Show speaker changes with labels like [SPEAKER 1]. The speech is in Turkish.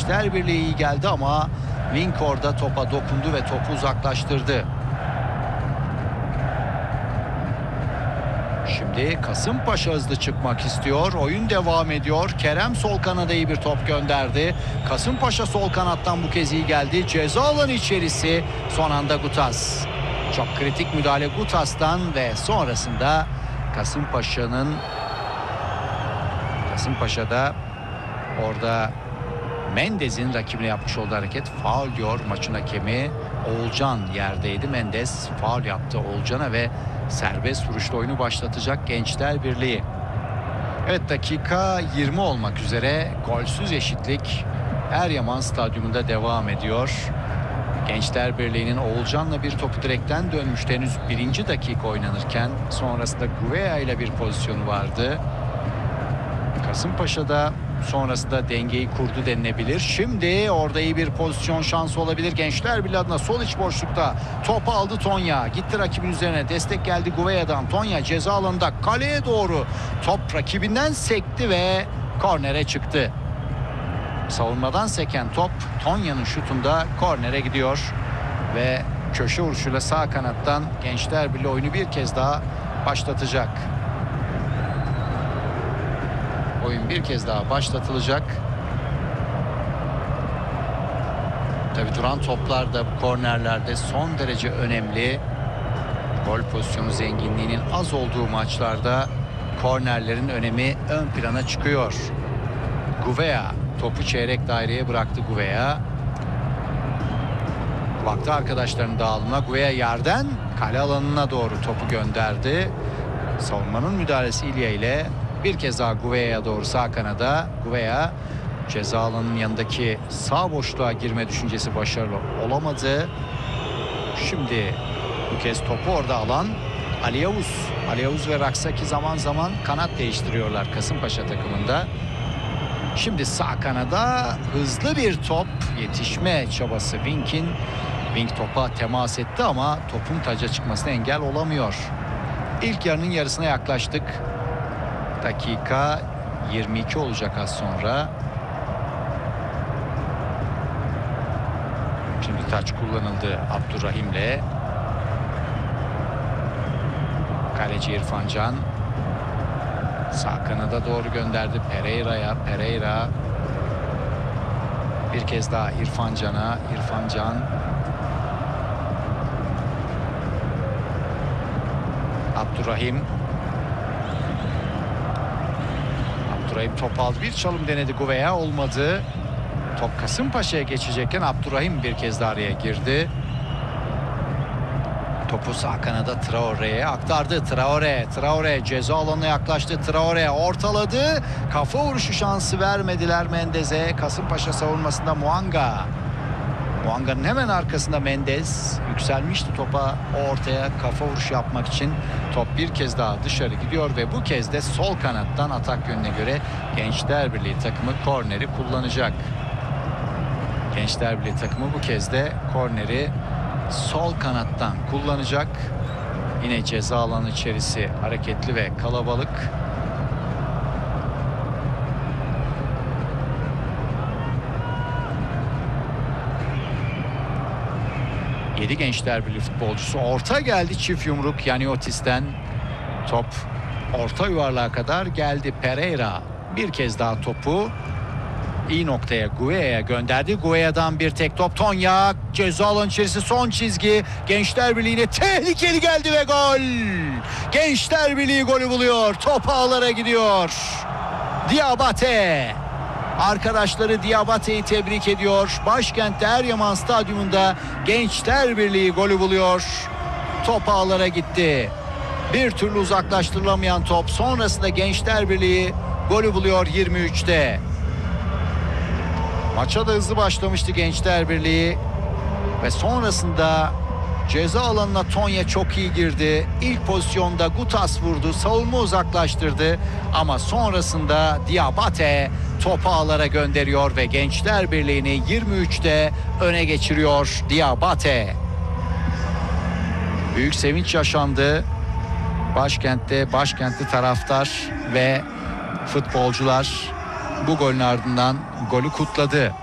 [SPEAKER 1] Gençler Birliği iyi geldi ama Vink orada topa dokundu ve topu uzaklaştırdı. Şimdi Kasımpaşa hızlı çıkmak istiyor. Oyun devam ediyor. Kerem sol kanada iyi bir top gönderdi. Kasımpaşa sol kanattan bu kez iyi geldi. Ceza alanı içerisi, son anda Gutas. Çok kritik müdahale Gutas'tan ve sonrasında Kasımpaşa'da orada Mendes'in rakibine yapmış olduğu hareket faul diyor maçın hakemi. Oğulcan yerdeydi. Mendes faul yaptı Oğulcan'a ve serbest vuruşla oyunu başlatacak Gençler Birliği. Evet, dakika 20 olmak üzere golsüz eşitlik Eryaman Stadyumunda devam ediyor. Gençler Birliği'nin Oğulcan'la bir topu direkten dönmüştü henüz 1. dakika oynanırken. Sonrasında Gouveia ile bir pozisyonu vardı. Kasımpaşa'da sonrasında dengeyi kurdu denilebilir. Şimdi orada iyi bir pozisyon şansı olabilir. Gençler Birliği adına sol iç boşlukta topu aldı Tonya. Gitti rakibin üzerine. Destek geldi Gouvea'dan. Tonya ceza alanında kaleye doğru. Top rakibinden sekti ve kornere çıktı. Savunmadan seken top Tonya'nın şutunda kornere gidiyor. Ve köşe vuruşuyla sağ kanattan Gençler Birliği oyunu bir kez daha başlatacak. Oyun bir kez daha başlatılacak. Tabii duran toplar da bu kornerlerde son derece önemli. Gol pozisyonu zenginliğinin az olduğu maçlarda kornerlerin önemi ön plana çıkıyor. Gouveia topu çeyrek daireye bıraktı Gouveia. Baktı arkadaşlarının dağılımına. Gouveia yerden kale alanına doğru topu gönderdi. Savunmanın müdahalesi İlya ile bir kez daha Gouveia'ya doğru sağ kanada. Gouveia ceza alanının yanındaki sağ boşluğa girme düşüncesi başarılı olamadı. Şimdi bu kez topu orada alan Ali Yavuz. Ali Yavuz ve Raksaki zaman zaman kanat değiştiriyorlar Kasımpaşa takımında. Şimdi sağ kanada hızlı bir top, yetişme çabası Wink'in. Wink topa temas etti ama topun taca çıkmasına engel olamıyor. İlk yarının yarısına yaklaştık. Dakika 22 olacak az sonra. Şimdi taç kullanıldı Abdurrahim'le. Kaleci İrfan Can. Sağ kanada doğru gönderdi Pereira'ya. Pereira. Bir kez daha İrfan Can'a. İrfan Can. Abdurrahim. Abdurrahim top aldı. Bir çalım denedi Gouveia, olmadı. Top Kasımpaşa'ya geçecekken Abdurrahim bir kez daha araya girdi. Topu sağ kanada Traore'ye aktardı. Traore ceza alanına yaklaştı. Traore ortaladı. Kafa vuruşu şansı vermediler Mendes'e. Kasımpaşa savunmasında Muanga'nın hemen arkasında Mendes yükselmişti topa, ortaya kafa vuruşu yapmak için. Top bir kez daha dışarı gidiyor ve bu kez de sol kanattan atak yönüne göre Gençler Birliği takımı korneri kullanacak. Gençler Birliği takımı bu kez de korneri sol kanattan kullanacak. Yine ceza alanı içerisi hareketli ve kalabalık. Yedi Gençler Birliği futbolcusu. Orta geldi, çift yumruk Yaniotis'ten. Top orta yuvarlığa kadar geldi. Pereira bir kez daha topu iyi noktaya Gouvea'ya gönderdi. Gouvea'dan bir tek top. Tonya ceza alanı içerisi, son çizgi. Gençler Birliği'ne tehlikeli geldi ve gol. Gençler Birliği golü buluyor. Top ağlara gidiyor. Diabate. Arkadaşları Diabate'yi tebrik ediyor. Başkentte Eryaman Stadyumunda Gençler Birliği golü buluyor. Top ağlara gitti. Bir türlü uzaklaştırılamayan top. Sonrasında Gençler Birliği golü buluyor 23'te. Maça da hızlı başlamıştı Gençler Birliği. Ve sonrasında ceza alanına Tonya çok iyi girdi. İlk pozisyonda Gutas vurdu. Savunma uzaklaştırdı. Ama sonrasında Diabate topu ağlara gönderiyor ve Gençler Birliği'ni 23'te öne geçiriyor Diabate. Büyük sevinç yaşandı. Başkentli taraftar ve futbolcular bu golün ardından golü kutladı.